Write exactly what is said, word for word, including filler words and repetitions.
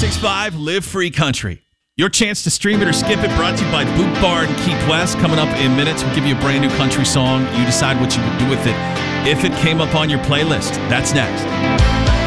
six five, Live Free Country. Your chance to stream it or skip it, brought to you by Boot Bar and Keith West. Coming up in minutes, we'll give you a brand new country song. You decide what you would do with it if it came up on your playlist. That's next.